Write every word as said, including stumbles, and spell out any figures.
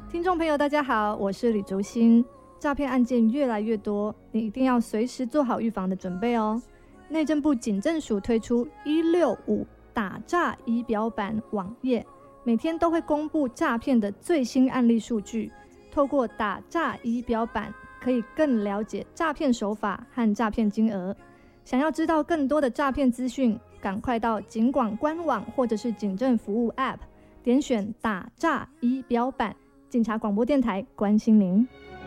听众朋友大家好，我是李竹欣。诈骗案件越来越多，你一定要随时做好预防的准备哦。内政部警政署推出一六五打诈仪表板网页，每天都会公布诈骗的最新案例数据，透过打诈仪表板可以更了解诈骗手法和诈骗金额。想要知道更多的诈骗资讯，赶快到警广官网或者是警政服务 App 点选打诈仪表板。警察广播电台关心您。